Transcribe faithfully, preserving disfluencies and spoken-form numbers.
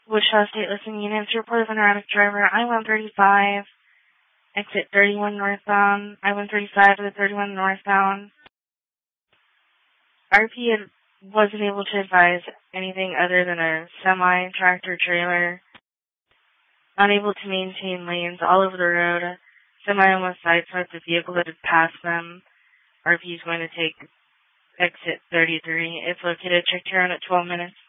Wichita State Listening Units report of an erratic driver, I one thirty-five, exit thirty-one northbound, I one thirty-five to the thirty-one northbound. R P had, wasn't able to advise anything other than a semi, tractor, trailer, unable to maintain lanes all over the road. Semi almost sideswiped the vehicle that had passed them. R P is going to take exit thirty-three. It's located. Check turn at twelve minutes.